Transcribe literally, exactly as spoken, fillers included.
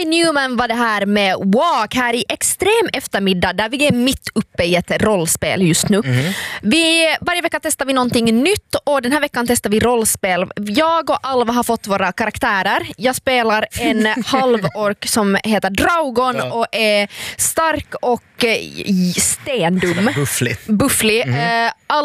Kai Newman var det här med Walk här i extrem eftermiddag där vi är mitt uppe i ett rollspel just nu. Mm. Vi, varje vecka testar vi någonting nytt och den här veckan testar vi rollspel. Jag och Alva har fått våra karaktärer. Jag spelar en halvork som heter Draugon ja. och är stark och stendum. Bufflig. Bufflig. Mm.